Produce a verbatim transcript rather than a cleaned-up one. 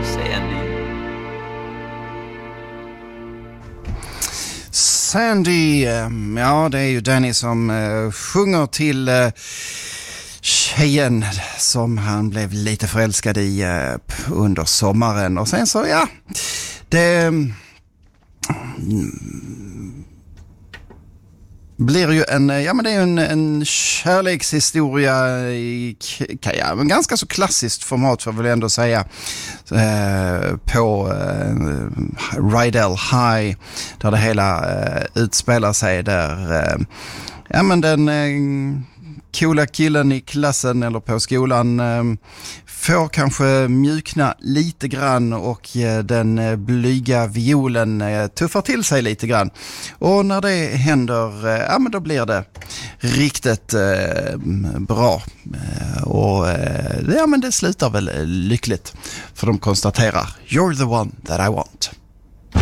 Sandy. Sandy, ja det är ju Danny som uh, sjunger till uh, tjejen som han blev lite förälskad i uh, under sommaren. Och sen så, ja, det um, blir ju en, ja men det är ju en, en kärlekshistoria i ja, men ganska så klassiskt format får jag väl ändå säga, eh, på eh, Rydell High, där det hela eh, utspelar sig där eh, ja men den eh, coola killen i klassen eller på skolan eh, får kanske mjukna lite grann och eh, den eh, blyga violen eh, tuffar till sig lite grann. Och när det händer, eh, ja men då blir det riktigt eh, bra. Eh, och eh, ja men det slutar väl lyckligt, för de konstaterar: You're the one that I want.